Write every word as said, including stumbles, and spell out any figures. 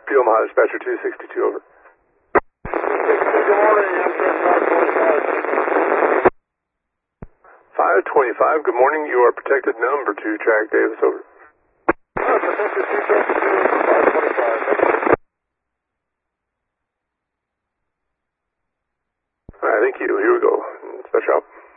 Fuel Mile Dispatcher two sixty-two, over. Good morning, five twenty-five, good morning. You are protected number two, track Davis, over. Protected two seventy-two, five twenty-five. All right, thank you. Here we go. Dispatch out.